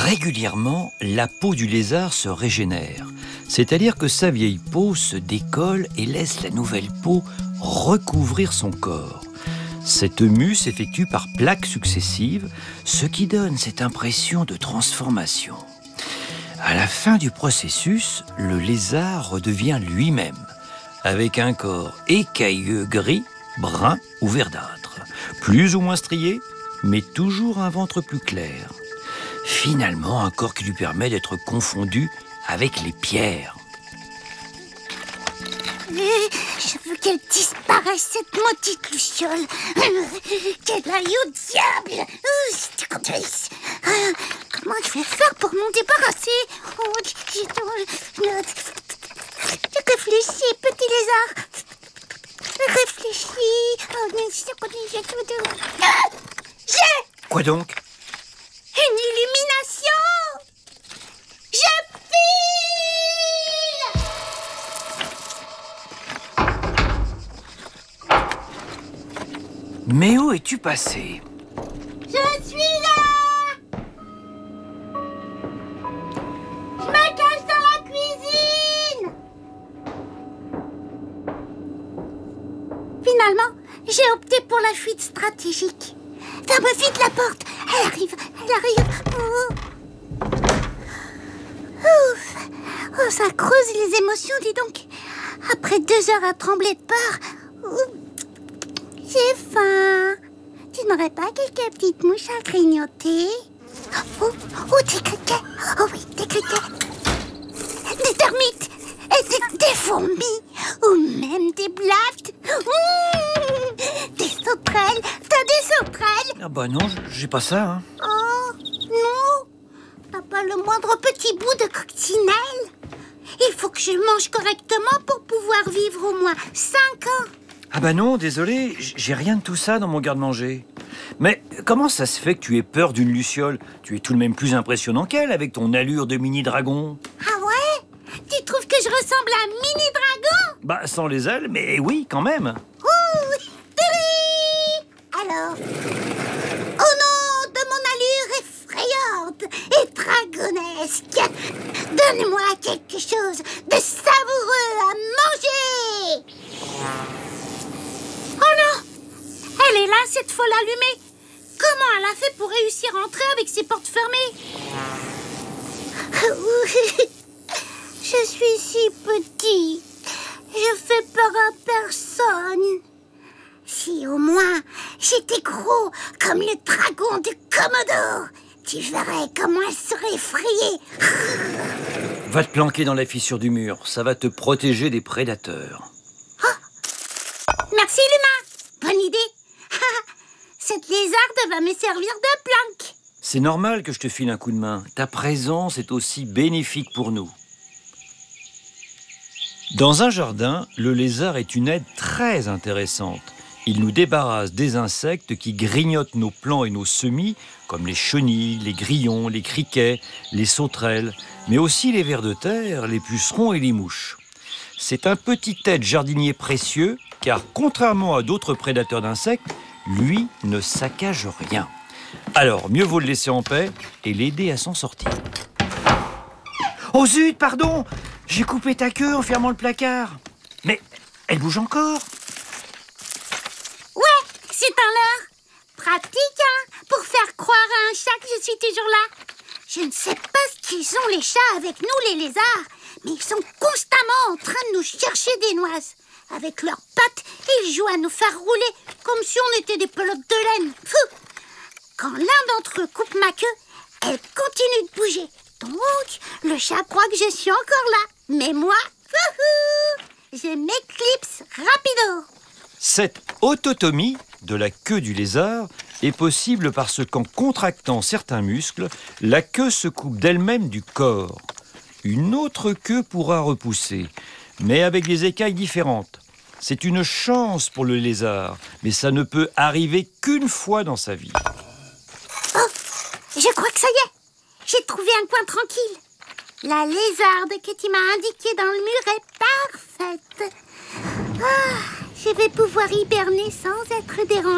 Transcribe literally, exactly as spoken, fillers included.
Régulièrement, la peau du lézard se régénère. C'est-à-dire que sa vieille peau se décolle et laisse la nouvelle peau recouvrir son corps. Cette mue s'effectue par plaques successives, ce qui donne cette impression de transformation. À la fin du processus, le lézard redevient lui-même, avec un corps écailleux gris, brun ou verdâtre, plus ou moins strié, mais toujours un ventre plus clair. Finalement, un corps qui lui permet d'être confondu avec les pierres. Je veux qu'elle disparaisse, cette maudite luciole. Qu'elle aille au diable. Comment je vais faire pour m'en débarrasser? Réfléchis, petit lézard. Réfléchis. J'ai Quoi donc? une illumination. Je file. Mais où es-tu passé? Je suis là. Je me cache dans la cuisine. Finalement, j'ai opté pour la fuite stratégique. Ferme vite la porte. Elle arrive, elle arrive. Oh. Ouf. Oh, ça creuse les émotions, dis donc. Après deux heures à trembler de peur, oh, j'ai faim. Tu n'aurais pas quelques petites mouches à grignoter? Oh, oh, des criquets. Oh oui, des criquets. Des termites. Et des, des fourmis. Ou même des blattes. Mmh, des sauterelles. T'as des sauterelles? Ah bah non, j'ai pas ça, hein. Oh, non. T'as pas le moindre petit bout de coccinelle? Il faut que je mange correctement pour pouvoir vivre au moins cinq ans. Ah bah non, désolé, j'ai rien de tout ça dans mon garde-manger. Mais comment ça se fait que tu aies peur d'une luciole? Tu es tout de même plus impressionnant qu'elle avec ton allure de mini-dragon. Ah ouais? Tu trouves que je ressemble à un mini-dragon? Bah sans les ailes, mais oui, quand même. Ouh, télé. Alors, au nom de mon allure effrayante et dragonesque, donne-moi quelque chose de savoureux à manger. Oh non! Elle est là, cette folle allumée. Comment elle a fait pour réussir à entrer avec ses portes fermées? Je suis si petit. Je fais peur à personne. Si au moins j'étais gros comme le dragon du Komodo, tu verrais comment elle serait effrayée. Va te planquer dans la fissure du mur, ça va te protéger des prédateurs. Merci, Luna. Bonne idée. Cette lézarde va me servir de planque. C'est normal que je te file un coup de main. Ta présence est aussi bénéfique pour nous. Dans un jardin, le lézard est une aide très intéressante. Il nous débarrasse des insectes qui grignotent nos plants et nos semis, comme les chenilles, les grillons, les criquets, les sauterelles, mais aussi les vers de terre, les pucerons et les mouches. C'est un petit aide jardinier précieux, car contrairement à d'autres prédateurs d'insectes, lui ne saccage rien. Alors, mieux vaut le laisser en paix et l'aider à s'en sortir. Oh zut, pardon! J'ai coupé ta queue en fermant le placard. Mais elle bouge encore. Ouais, c'est un leurre. Pratique, hein, pour faire croire à un chat que je suis toujours là. Je ne sais pas ce qu'ils ont les chats avec nous, les lézards, mais ils sont constamment en train de nous chercher des noises. Avec leurs pattes, ils jouent à nous faire rouler comme si on était des pelotes de laine. Fou! Quand l'un d'entre eux coupe ma queue, elle continue de bouger. Donc, le chat croit que je suis encore là. Mais moi, wouhou, je m'éclipse rapido. Cette autotomie de la queue du lézard est possible parce qu'en contractant certains muscles, la queue se coupe d'elle-même du corps. Une autre queue pourra repousser, mais avec des écailles différentes. C'est une chance pour le lézard, mais ça ne peut arriver qu'une fois dans sa vie. Oh, je crois que ça y est. J'ai trouvé un coin tranquille. La lézarde que tu m'as indiquée dans le mur est parfaite. Ah, je vais pouvoir hiberner sans être dérangée.